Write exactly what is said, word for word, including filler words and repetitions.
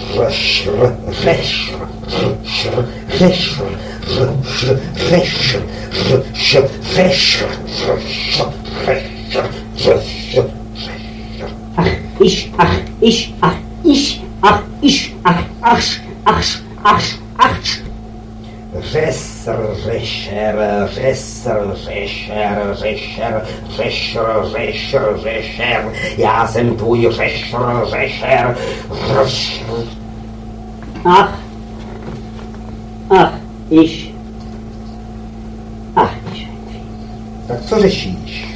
Ach, ich, ach, ich, ach, ich, ach, ich, ach, ach, ach, ach, ach. Řesr, řešer, řesr, řešer, řešer, řešer, řešer, řešer, já jsem tvůj řešer, řešer, řešer. Ach, ach, ich, ach, ich. Tak co řešíš?